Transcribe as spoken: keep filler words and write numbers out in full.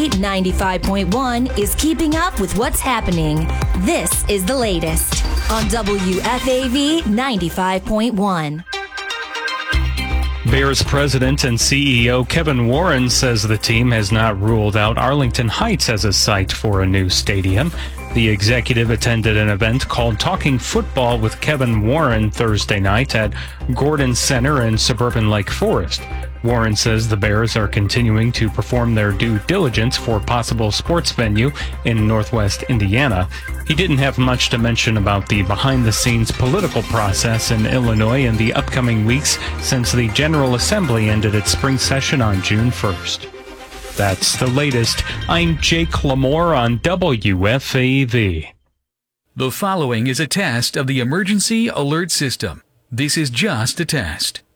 V ninety-five point one is keeping up with what's happening. This is the latest on W F A V ninety-five point one. Bears president and C E O Kevin Warren says the team has not ruled out Arlington Heights as a site for a new stadium. The executive attended an event called Talking Football with Kevin Warren Thursday night at Gordon Center in suburban Lake Forest. Warren says the Bears are continuing to perform their due diligence for possible sports venue in Northwest Indiana. He didn't have much to mention about the behind-the-scenes political process in Illinois in the upcoming weeks since the General Assembly ended its spring session on June first. That's the latest. I'm Jake Lamore on W F A V. The following is a test of the Emergency Alert System. This is just a test.